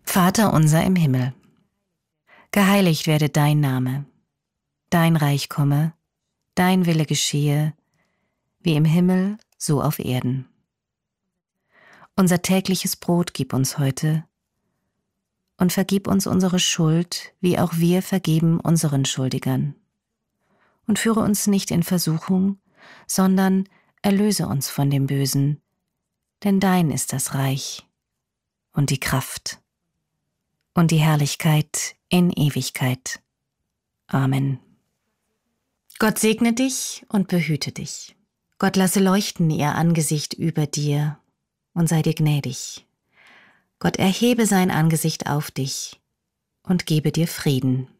Vater unser im Himmel, geheiligt werde dein Name, dein Reich komme, dein Wille geschehe, wie im Himmel, so auf Erden. Unser tägliches Brot gib uns heute und vergib uns unsere Schuld, wie auch wir vergeben unseren Schuldigern. Und führe uns nicht in Versuchung, sondern erlöse uns von dem Bösen, denn dein ist das Reich und die Kraft und die Herrlichkeit in Ewigkeit. Amen. Gott segne dich und behüte dich. Gott lasse leuchten ihr Angesicht über dir und sei dir gnädig. Gott erhebe sein Angesicht auf dich und gebe dir Frieden.